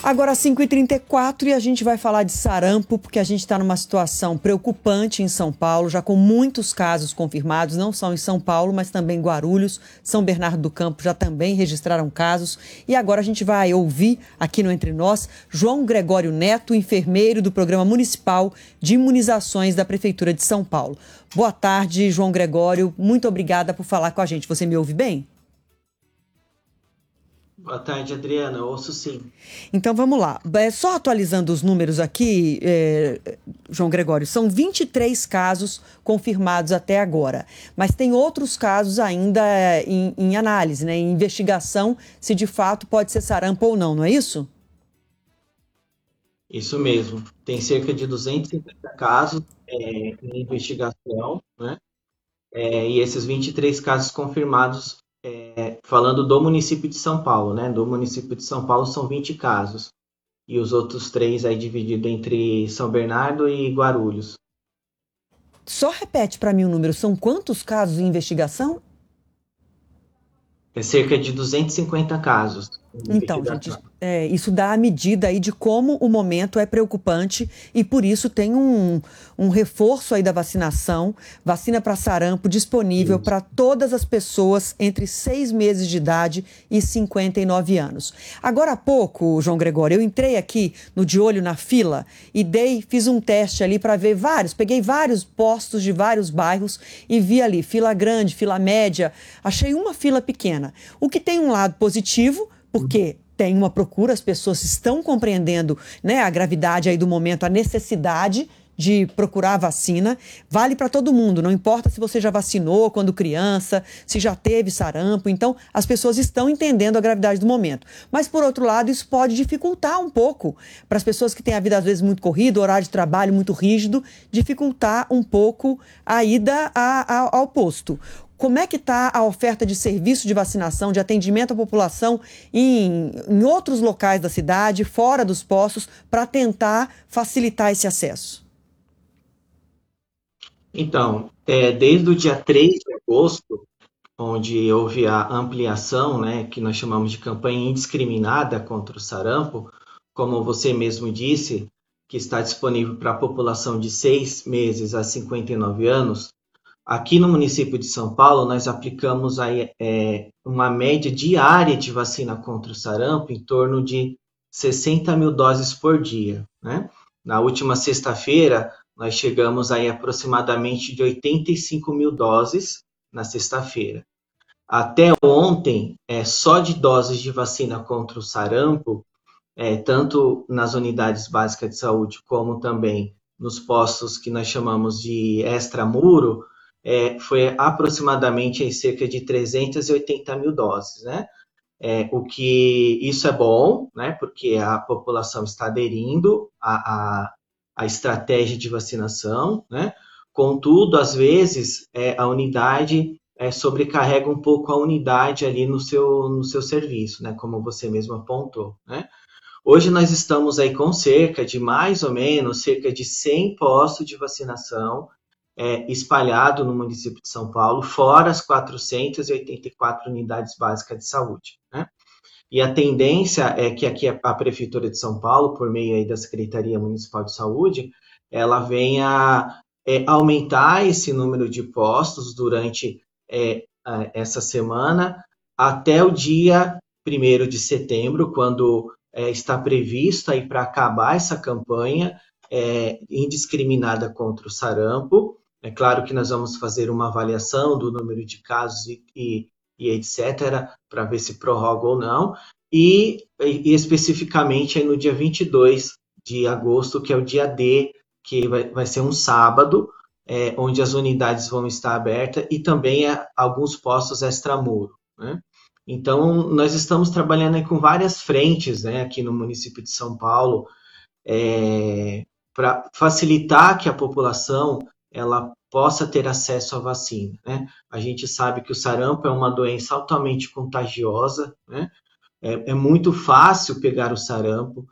Agora 5h34 e a gente vai falar de sarampo, porque a gente está numa situação preocupante em São Paulo, já com muitos casos confirmados, não só em São Paulo, mas também em Guarulhos, São Bernardo do Campo já também registraram casos. E agora a gente vai ouvir aqui no Entre Nós João Gregório Neto, enfermeiro do Programa Municipal de Imunizações da Prefeitura de São Paulo. Boa tarde, João Gregório, muito obrigada por falar com a gente. Você me ouve bem? Boa tarde, Adriana. Eu ouço sim. Então vamos lá. Só atualizando os números aqui, João Gregório, são 23 casos confirmados até agora. Mas tem outros casos ainda em análise, né, em investigação, se de fato pode ser sarampo ou não, não é isso? Isso mesmo. Tem cerca de 250 casos em investigação, né? E esses 23 casos confirmados, falando do município de São Paulo, né? Do município de São Paulo são 20 casos. E os outros 3 aí dividido entre São Bernardo e Guarulhos. Só repete para mim o número. São quantos casos em investigação? É cerca de 250 casos em Então, gente, investigação. isso dá a medida aí de como o momento é preocupante e por isso tem um reforço aí da vacinação, vacina para sarampo disponível Isso. para todas as pessoas entre 6 meses de idade e 59 anos. Agora há pouco, João Gregório, eu entrei aqui no De Olho na Fila e fiz um teste ali para ver peguei vários postos de vários bairros e vi ali fila grande, fila média, achei uma fila pequena. O que tem um lado positivo, porque tem uma procura, as pessoas estão compreendendo, né, a gravidade aí do momento, a necessidade de procurar a vacina. Vale para todo mundo, não importa se você já vacinou quando criança, se já teve sarampo. Então, as pessoas estão entendendo a gravidade do momento. Mas, por outro lado, isso pode dificultar um pouco para as pessoas que têm a vida, às vezes, muito corrida, horário de trabalho muito rígido, dificultar um pouco a ida ao posto. Como é que está a oferta de serviço de vacinação, de atendimento à população em outros locais da cidade, fora dos postos, para tentar facilitar esse acesso? Então, desde o dia 3 de agosto, onde houve a ampliação, né, que nós chamamos de campanha indiscriminada contra o sarampo, como você mesmo disse, que está disponível para a população de 6 meses a 59 anos, aqui no município de São Paulo, nós aplicamos aí, uma média diária de vacina contra o sarampo em torno de 60 mil doses por dia, né? Na última sexta-feira, nós chegamos aí aproximadamente de 85 mil doses na sexta-feira. Até ontem, só de doses de vacina contra o sarampo, tanto nas unidades básicas de saúde como também nos postos que nós chamamos de extramuro, foi aproximadamente em cerca de 380 mil doses, né? O que isso é bom, né? Porque a população está aderindo à estratégia de vacinação, né? Contudo, às vezes, a unidade sobrecarrega um pouco a unidade ali no seu serviço, né? Como você mesmo apontou, né? Hoje nós estamos aí com cerca de, mais ou menos, cerca de 100 postos de vacinação espalhado no município de São Paulo, fora as 484 unidades básicas de saúde, né? E a tendência é que aqui a Prefeitura de São Paulo, por meio aí da Secretaria Municipal de Saúde, ela venha aumentar esse número de postos durante essa semana até o dia 1º de setembro, quando está previsto aí para acabar essa campanha indiscriminada contra o sarampo. É claro que nós vamos fazer uma avaliação do número de casos e etc., para ver se prorroga ou não, e especificamente aí no dia 22 de agosto, que é o dia D, que vai ser um sábado, onde as unidades vão estar abertas e também alguns postos extramuro, né? Então, nós estamos trabalhando aí com várias frentes, né, aqui no município de São Paulo, para facilitar que a população ela possa ter acesso à vacina, né? A gente sabe que o sarampo é uma doença altamente contagiosa, né? É muito fácil pegar o sarampo,